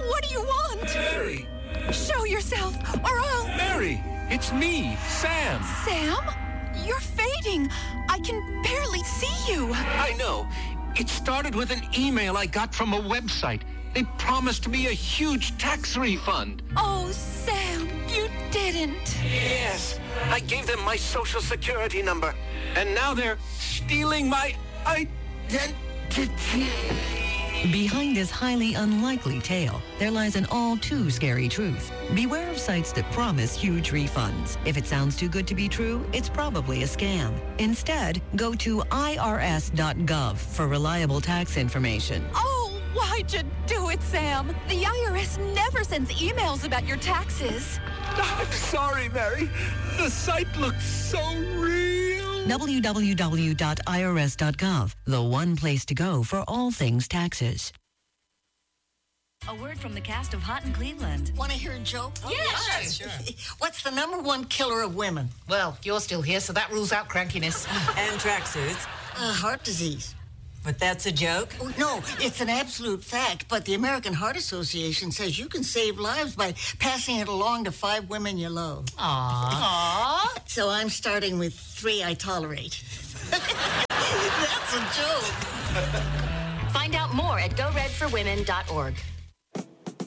What do you want? Mary! Show yourself, or I'll... Mary! It's me, Sam! Sam? You're fading. I can barely see you. I know. It started with an email I got from a website. They promised me a huge tax refund. Oh, Sam, you didn't. Yes, I gave them my social security number. And now they're stealing my identity. Behind this highly unlikely tale, there lies an all too scary truth. Beware of sites that promise huge refunds. If it sounds too good to be true, it's probably a scam. Instead, go to irs.gov for reliable tax information. Oh, why'd you do it, Sam? The IRS never sends emails about your taxes. I'm sorry, Mary. The site looks so real. www.irs.gov, the one place to go for all things taxes. A word from the cast of Hot in Cleveland. Want to hear a joke? Yeah, sure. What's the number one killer of women? Well, you're still here, so that rules out crankiness. And tracksuits. Heart disease. But that's a joke? Oh, no, it's an absolute fact, but the American Heart Association says you can save lives by passing it along to 5 women you love. Aww. So I'm starting with 3 I tolerate. That's a joke. Find out more at goredforwomen.org.